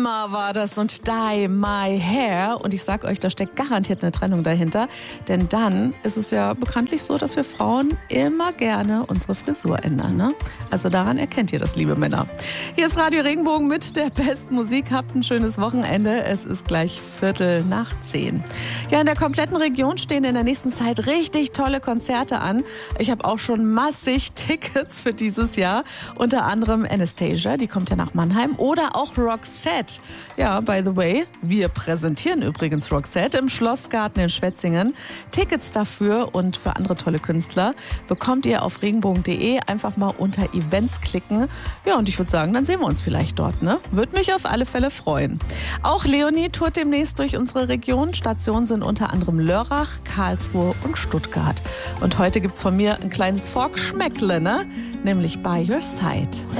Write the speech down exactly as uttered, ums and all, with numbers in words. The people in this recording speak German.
Emma war das und Dye My Hair. Und ich sag euch, da steckt garantiert eine Trennung dahinter. Denn dann ist es ja bekanntlich so, dass wir Frauen immer gerne unsere Frisur ändern. Ne? Also daran erkennt ihr das, liebe Männer. Hier ist Radio Regenbogen mit der besten Musik. Habt ein schönes Wochenende. Es ist gleich Viertel nach zehn. Ja, in der kompletten Region stehen in der nächsten Zeit richtig tolle Konzerte an. Ich habe auch schon massig Tickets für dieses Jahr. Unter anderem Anastasia, die kommt ja nach Mannheim. Oder auch Roxette. Ja, by the way, wir präsentieren übrigens Roxette im Schlossgarten in Schwetzingen. Tickets dafür und für andere tolle Künstler bekommt ihr auf regenbogen punkt de. Einfach mal unter Events klicken. Ja, und ich würde sagen, dann sehen wir uns vielleicht dort, ne? Würde mich auf alle Fälle freuen. Auch Leonie tourt demnächst durch unsere Region. Stationen sind unter anderem Lörrach, Karlsruhe und Stuttgart. Und heute gibt's von mir ein kleines Vorgeschmäckle, ne? Nämlich By Your Side.